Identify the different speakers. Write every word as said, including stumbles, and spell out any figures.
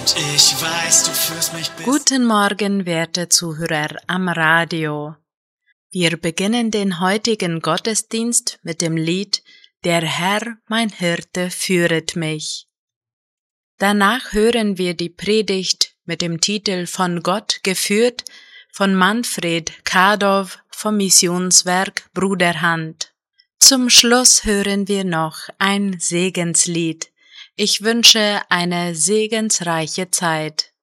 Speaker 1: und ich weiß, du führst mich bis...
Speaker 2: Guten Morgen, werte Zuhörer am Radio. Wir beginnen den heutigen Gottesdienst mit dem Lied Der Herr, mein Hirte, führet mich. Danach hören wir die Predigt mit dem Titel Von Gott geführt von Manfred Kadow vom Missionswerk Bruderhand. Zum Schluss hören wir noch ein Segenslied. Ich wünsche eine segensreiche Zeit.